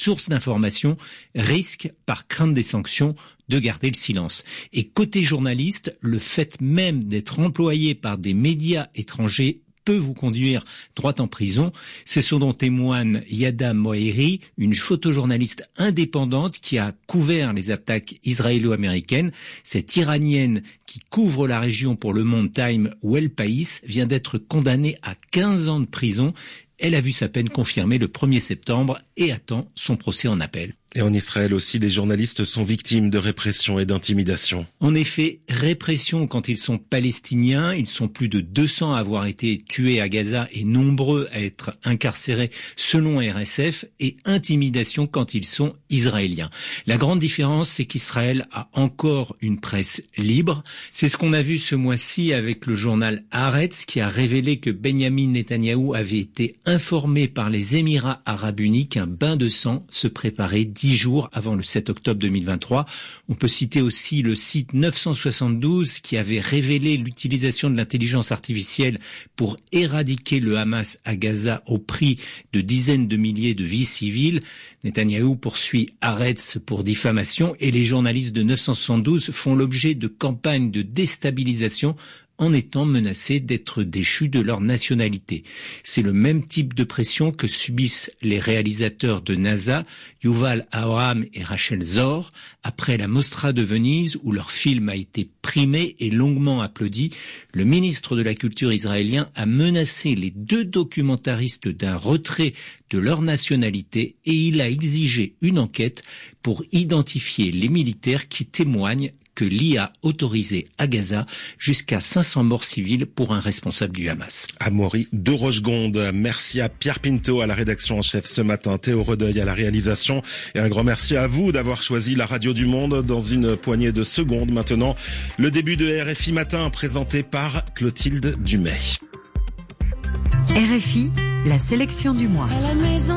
sources d'information risquent, par crainte des sanctions, de garder le silence. Et côté journaliste, le fait même d'être employé par des médias étrangers peut vous conduire droit en prison. C'est ce dont témoigne Yada Moeri, une photojournaliste indépendante qui a couvert les attaques israélo-américaines. Cette Iranienne qui couvre la région pour Le Monde Time ou El País vient d'être condamnée à 15 ans de prison. Elle a vu sa peine confirmée le 1er septembre et attend son procès en appel. Et en Israël aussi, les journalistes sont victimes de répression et d'intimidation. En effet, répression quand ils sont palestiniens. Ils sont plus de 200 à avoir été tués à Gaza et nombreux à être incarcérés selon RSF, et intimidation quand ils sont israéliens. La grande différence, c'est qu'Israël a encore une presse libre. C'est ce qu'on a vu ce mois-ci avec le journal Haaretz qui a révélé que Benyamin Netanyahou avait été informé par les Émirats arabes unis qu'un bain de sang se préparait 10 jours avant le 7 octobre 2023. On peut citer aussi le site 972 qui avait révélé l'utilisation de l'intelligence artificielle pour éradiquer le Hamas à Gaza au prix de dizaines de milliers de vies civiles. Netanyahou poursuit Haaretz pour diffamation et les journalistes de 972 font l'objet de campagnes de déstabilisation en étant menacés d'être déchus de leur nationalité. C'est le même type de pression que subissent les réalisateurs de NASA, Yuval Abraham et Rachel Zor, après la Mostra de Venise où leur film a été primé et longuement applaudi. Le ministre de la Culture israélien a menacé les 2 documentaristes d'un retrait de leur nationalité et il a exigé une enquête pour identifier les militaires qui témoignent que l'IA autorisé à Gaza jusqu'à 500 morts civiles pour un responsable du Hamas. Amaury de Rochegonde, merci à Pierre Pinto à la rédaction en chef ce matin, Théo Redeuil à la réalisation et un grand merci à vous d'avoir choisi la radio du monde. Dans une poignée de secondes maintenant, le début de RFI Matin présenté par Clotilde Dumay. RFI, la sélection du mois.